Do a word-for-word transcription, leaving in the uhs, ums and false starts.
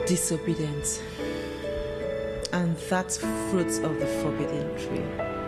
disobedience, and that's fruits of the forbidden tree.